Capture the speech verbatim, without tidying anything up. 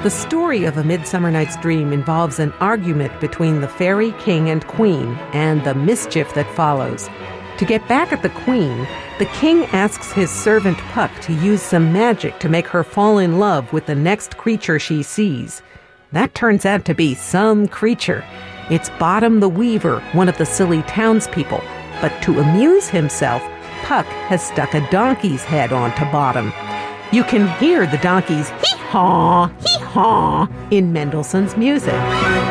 The story of A Midsummer Night's Dream involves an argument between the fairy king and queen and the mischief that follows. To get back at the queen, the king asks his servant Puck to use some magic to make her fall in love with the next creature she sees. That turns out to be some creature. It's Bottom the Weaver, one of the silly townspeople. But to amuse himself, Puck has stuck a donkey's head onto Bottom. You can hear the donkey's hee-haw, hee-haw in Mendelssohn's music.